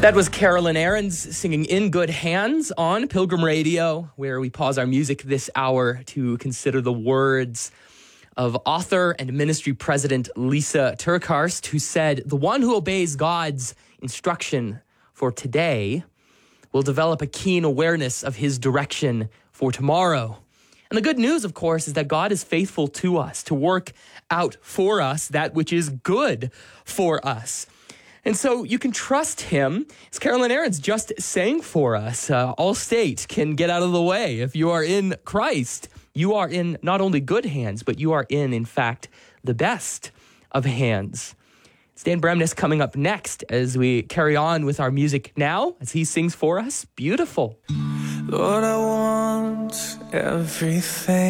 That was Carolyn Aarons singing In Good Hands on Pilgrim Radio, where we pause our music this hour to consider the words of author and ministry president Lysa TerKeurst, who said, "The one who obeys God's instruction for today will develop a keen awareness of his direction for tomorrow." And the good news, of course, is that God is faithful to us to work out for us that which is good for us. And so you can trust him. As Carolyn Aarons just sang for us, all state can get out of the way. If you are in Christ, you are in not only good hands, but you are in fact, the best of hands. It's Dan Bremnes coming up next as we carry on with our music now, as he sings for us. Beautiful. Lord, I want everything.